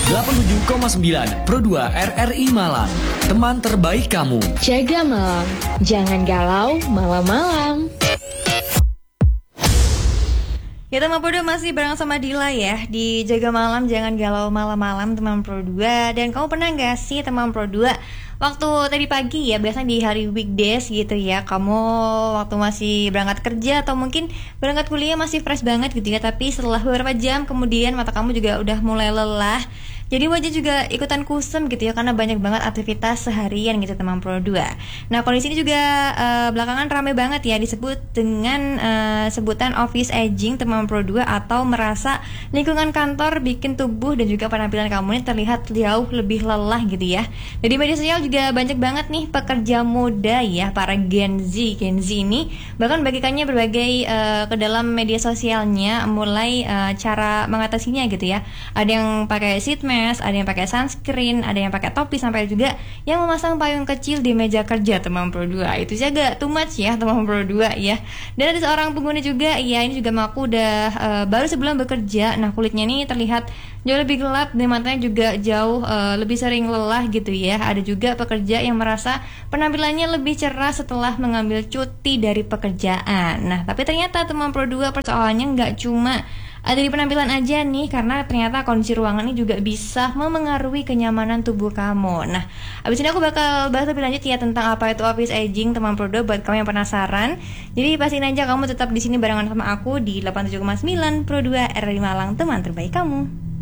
87,9 Pro 2 RRI Malang. Teman terbaik kamu. Jaga malam, jangan galau malam-malam. Kita mau Pro 2 masih bareng sama Dila ya di Jaga Malam Jangan Galau Malam-Malam teman Pro 2. Dan kamu pernah gak sih teman Pro 2 waktu tadi pagi ya, biasanya di hari weekdays gitu ya, kamu waktu masih berangkat kerja atau mungkin berangkat kuliah masih fresh banget gitu ya, tapi setelah beberapa jam kemudian mata kamu juga udah mulai lelah, jadi wajah juga ikutan kusem gitu ya, karena banyak banget aktivitas seharian gitu teman Pro 2. Nah kondisi ini juga belakangan rame banget ya, disebut dengan sebutan office aging teman Pro 2, atau merasa lingkungan kantor bikin tubuh dan juga penampilan kamu ini terlihat jauh lebih lelah gitu ya. Jadi media sosial juga banyak banget nih pekerja muda ya, para Gen Z ini bahkan bagikannya berbagai ke dalam media sosialnya, mulai cara mengatasinya gitu ya. Ada yang pakai sheet mask, ada yang pakai sunscreen, ada yang pakai topi, sampai juga yang memasang payung kecil di meja kerja teman Pro 2. Itu juga too much ya teman Pro 2 ya. Dan ada seorang pengguna juga ya, ini juga mengaku udah baru sebulan bekerja. Nah kulitnya ini terlihat jauh lebih gelap dan matanya juga jauh lebih sering lelah gitu ya. Ada juga pekerja yang merasa penampilannya lebih cerah setelah mengambil cuti dari pekerjaan. Nah tapi ternyata teman Pro 2 persoalannya nggak cuma ada di penampilan aja nih, karena ternyata kondisi ruangan ini juga bisa memengaruhi kenyamanan tubuh kamu. Nah, abis ini aku bakal bahas lebih lanjut ya tentang apa itu office aging teman Pro 2 buat kamu yang penasaran. Jadi pastiin aja kamu tetap di sini barengan sama aku di 87,9 Pro 2 RRI Malang, teman terbaik kamu.